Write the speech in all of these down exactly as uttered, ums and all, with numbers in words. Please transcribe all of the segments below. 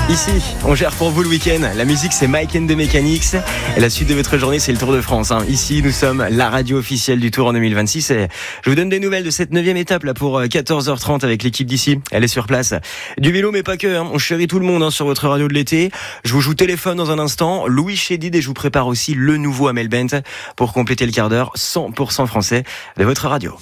Ici, on gère pour vous le week-end. La musique, c'est Mike and the Mechanics. Et la suite de votre journée, c'est le Tour de France. Hein. Ici, nous sommes la radio officielle du Tour en deux mille vingt-six. Et je vous donne des nouvelles de cette neuvième étape là pour quatorze heures trente avec l'équipe d'ici. Elle est sur place. Du vélo, mais pas que. Hein. On chérit tout le monde hein, sur votre radio de l'été. Je vous joue téléphone dans un instant. Louis Chédid et je vous prépare aussi le nouveau Amel Bent pour compléter le quart d'heure cent pour cent français de votre radio.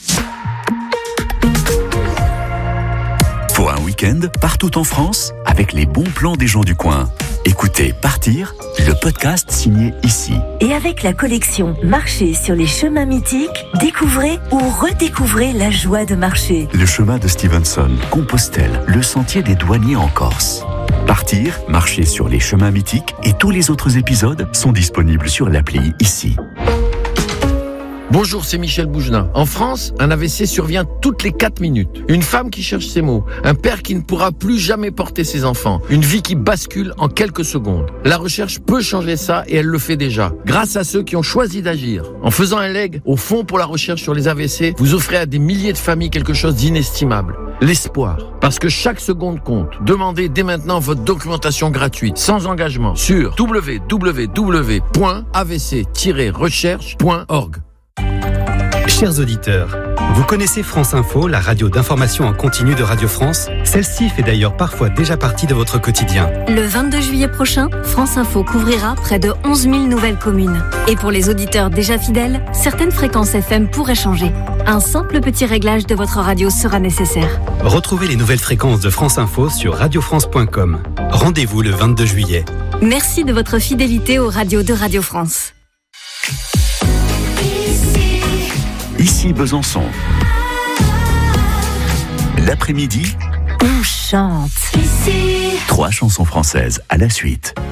Pour un week-end, partout en France, avec les bons plans des gens du coin. Écoutez Partir, le podcast signé ici. Et avec la collection Marcher sur les chemins mythiques, découvrez ou redécouvrez la joie de marcher. Le chemin de Stevenson, Compostelle, le sentier des douaniers en Corse. Partir, marcher sur les chemins mythiques et tous les autres épisodes sont disponibles sur l'appli ici. Bonjour, c'est Michel Bougelin. En France, un A V C survient toutes les quatre minutes. Une femme qui cherche ses mots, un père qui ne pourra plus jamais porter ses enfants, une vie qui bascule en quelques secondes. La recherche peut changer ça et elle le fait déjà, grâce à ceux qui ont choisi d'agir. En faisant un leg au Fonds pour la recherche sur les A V C, vous offrez à des milliers de familles quelque chose d'inestimable. L'espoir. Parce que chaque seconde compte. Demandez dès maintenant votre documentation gratuite, sans engagement, sur w w w point a v c tiret recherche point org. Chers auditeurs, vous connaissez France Info, la radio d'information en continu de Radio France ? Celle-ci fait d'ailleurs parfois déjà partie de votre quotidien. Le vingt-deux juillet prochain, France Info couvrira près de onze mille nouvelles communes. Et pour les auditeurs déjà fidèles, certaines fréquences F M pourraient changer. Un simple petit réglage de votre radio sera nécessaire. Retrouvez les nouvelles fréquences de France Info sur radio france point com. Rendez-vous le vingt-deux juillet. Merci de votre fidélité aux radios de Radio France. Ici Besançon. L'après-midi, On chante. Ici. trois chansons françaises à la suite.